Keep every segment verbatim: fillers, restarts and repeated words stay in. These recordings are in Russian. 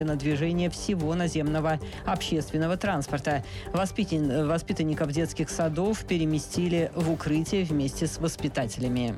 на движение всего наземного общественного транспорта. Воспитан... Воспитанников детских садов переместили в укрытие вместе с воспитателями.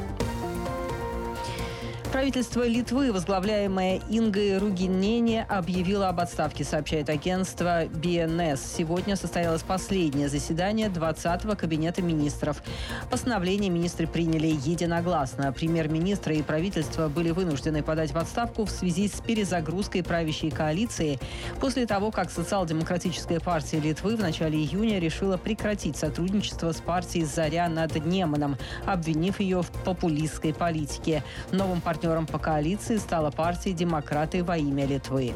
Правительство Литвы, возглавляемое Ингой Ругинене, объявило об отставке, сообщает агентство би эн эс. Сегодня состоялось последнее заседание двадцатого кабинета министров. Постановление министры приняли единогласно. Премьер-министр и правительство были вынуждены подать в отставку в связи с перезагрузкой правящей коалиции после того, как Социал-демократическая партия Литвы в начале июня решила прекратить сотрудничество с партией «Заря» над Неманом, обвинив ее в популистской политике. Новым партнером Партнером по коалиции стала партия «Демократы во имя Литвы».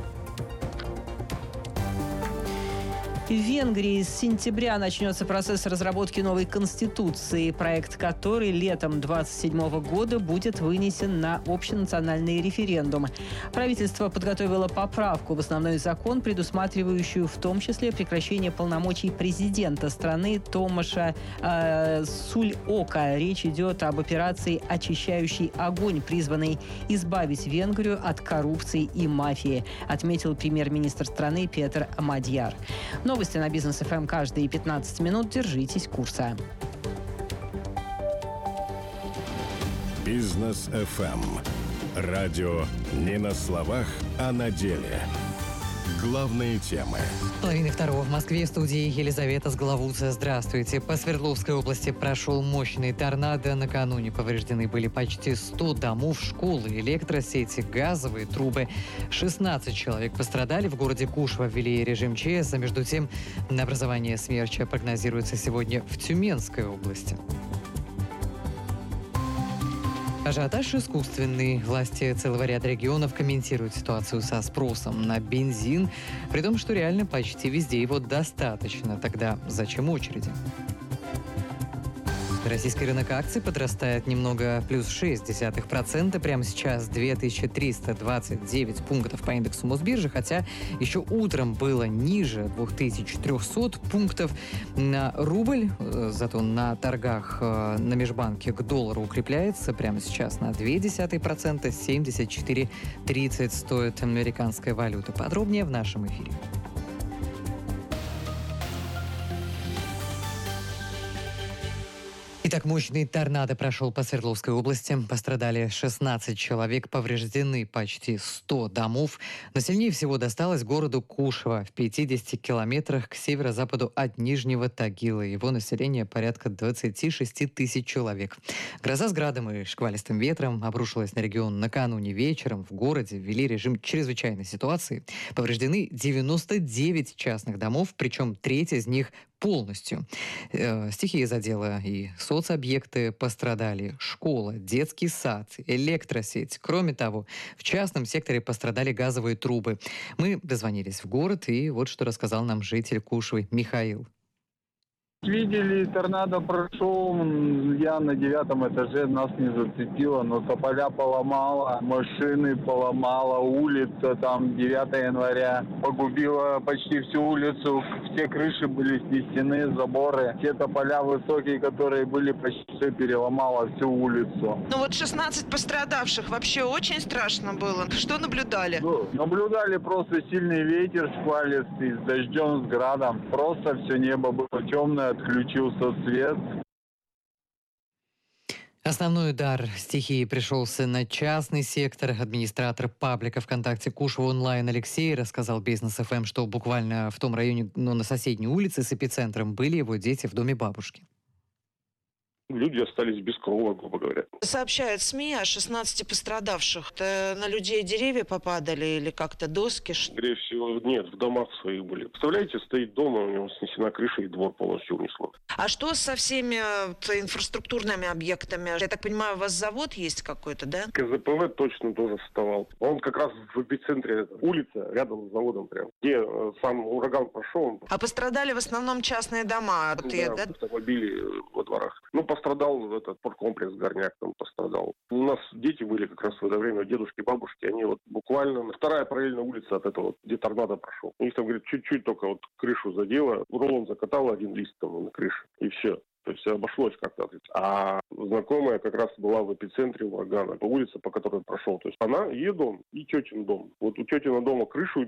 В Венгрии с сентября начнется процесс разработки новой конституции, проект которой летом двадцать седьмого года будет вынесен на общенациональный референдум. Правительство подготовило поправку в основной закон, предусматривающую в том числе прекращение полномочий президента страны Томаша э, Суль-Ока. Речь идет об операции «Очищающий огонь», призванной избавить Венгрию от коррупции и мафии, отметил премьер-министр страны Петр Мадьяр. Новости на Бизнес эф эм каждые пятнадцать минут. Держитесь курса. Бизнес эф эм. Радио не на словах, а на деле. Главные темы. Половина второго в Москве. В студии Елизавета Сглавуца. Здравствуйте. По Свердловской области прошел мощный торнадо. Накануне повреждены были почти сто домов, школы, электросети, газовые трубы. шестнадцать человек пострадали. В городе Кушва ввели режим ЧС. А между тем, на образование смерча прогнозируется сегодня в Тюменской области. Ажиотаж искусственный. Власти целого ряда регионов комментируют ситуацию со спросом на бензин, при том, что реально почти везде его достаточно. Тогда зачем очереди? Российский рынок акций подрастает немного, плюс шесть десятых процента. Прямо сейчас две тысячи триста двадцать девять пунктов по индексу Мосбиржи, хотя еще утром было ниже две тысячи триста пунктов. На рубль, зато на торгах на межбанке к доллару укрепляется. Прямо сейчас на два десятых процента, семьдесят четыре тридцать стоит американская валюта. Подробнее в нашем эфире. Итак, мощный торнадо прошел по Свердловской области. Пострадали шестнадцать человек, повреждены почти сто домов. Но сильнее всего досталось городу Кушва в пятидесяти километрах к северо-западу от Нижнего Тагила. Его население порядка двадцать шесть тысяч человек. Гроза с градом и шквалистым ветром обрушилась на регион накануне вечером. В городе ввели режим чрезвычайной ситуации. Повреждены девяносто девять частных домов, причем треть из них полностью. Э, стихия задела и соцобъекты пострадали. Школа, детский сад, электросеть. Кроме того, в частном секторе пострадали газовые трубы. Мы дозвонились в город, и вот что рассказал нам житель Кушвы Михаил. Видели, торнадо прошел, я на девятом этаже, нас не зацепило, но тополя поломало, машины поломало, улица там девятого января погубила почти всю улицу, все крыши были снесены, заборы, все тополя высокие, которые были, почти все переломало всю улицу. Ну вот шестнадцать пострадавших, вообще очень страшно было. Что наблюдали? Ну, наблюдали просто сильный ветер шквалистый, с дождем, с градом, просто все небо было темное. Отключился свет. Основной удар стихии пришелся на частный сектор. Администратор паблика ВКонтакте Кушва онлайн Алексей рассказал Бизнес эф эм, что буквально в том районе, но на соседней улице с эпицентром были его дети в доме бабушки. Люди остались без крова, грубо говоря. Сообщают СМИ о шестнадцати пострадавших. Это на людей деревья попадали или как-то доски? Скорее всего, нет, в домах своих были. Представляете, стоит дом, у него снесена крыша и двор полностью унесло. А что со всеми инфраструктурными объектами? Я так понимаю, у вас завод есть какой-то, да? ка зэ пэ вэ точно тоже вставал. Он как раз в эпицентре улицы, рядом с заводом прям. Где сам ураган прошел. А пострадали в основном частные дома? Да, я, да? автомобили во дворах. Ну, пострадал этот порткомплекс Горняк, там пострадал. У нас дети были как раз в это время, дедушки, бабушки, они вот буквально вторая параллельная улица от этого, где торнадо прошел. У них там, говорит, чуть-чуть только вот крышу задело, рулон закатало один лист там на крыше, и все. То есть обошлось как-то. А знакомая как раз была в эпицентре урагана. По улице, по которой прошел. То есть она, ее дом и тетин дом. Вот у тетина дома крышу